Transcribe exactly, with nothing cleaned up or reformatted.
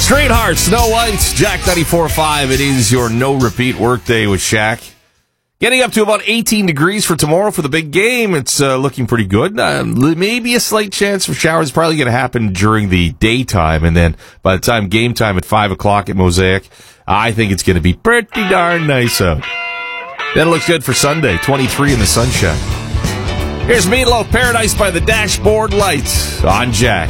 Streetheart, Snow White, Jack ninety-four point five. It is your no-repeat workday with Shaq. Getting up to about eighteen degrees for tomorrow for the big game. It's uh, looking pretty good. Uh, maybe a slight chance of showers. Probably going to happen during the daytime. And then by the time game time at five o'clock at Mosaic, I think it's going to be pretty darn nice out. Then it looks good for Sunday, twenty-three in the sunshine. Here's Meatloaf, Paradise by the Dashboard Lights on Jack.